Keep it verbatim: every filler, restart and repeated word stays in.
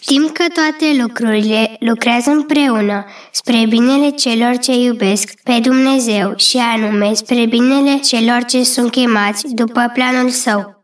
Știm că toate lucrurile lucrează împreună spre binele celor ce iubesc pe Dumnezeu și anume spre binele celor ce sunt chemați după planul Său.